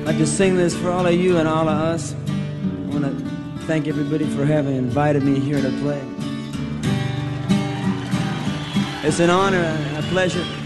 I'd like to sing this for all of you and all of us. I want to thank everybody for having invited me here to play. It's an honor and a pleasure.